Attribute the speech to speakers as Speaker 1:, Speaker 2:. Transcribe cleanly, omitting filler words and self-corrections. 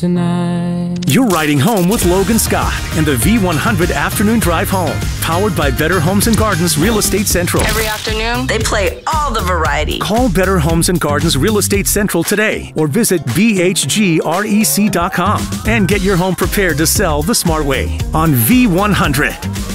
Speaker 1: tonight.
Speaker 2: You're riding home with Logan Scott in the V100 Afternoon Drive Home, powered by Better Homes and Gardens Real Estate Central.
Speaker 3: Every afternoon, they play all the variety.
Speaker 2: Call Better Homes and Gardens Real Estate Central today or visit bhgrec.com and get your home prepared to sell the smart way on V100.